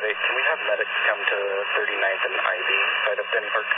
can we have medics come to 39th and Ivy, side of Denny Park?